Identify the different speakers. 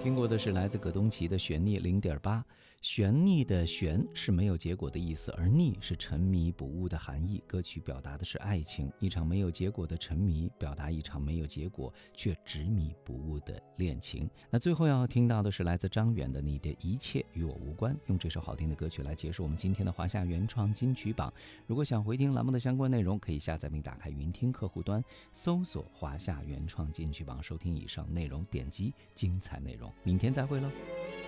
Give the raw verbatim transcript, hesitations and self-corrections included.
Speaker 1: 听过的是来自葛东奇的悬溺 零点八。 悬溺的悬是没有结果的意思，而溺是沉迷不悟的含义。歌曲表达的是爱情，一场没有结果的沉迷，表达一场没有结果却执迷不悟的恋情。那最后要听到的是来自张远的你的一切与我无关，用这首好听的歌曲来结束我们今天的华夏原创金曲榜。如果想回听栏目的相关内容，可以下载并打开云听客户端，搜索华夏原创金曲榜，收听以上内容，点击精彩内容。明天再会喽。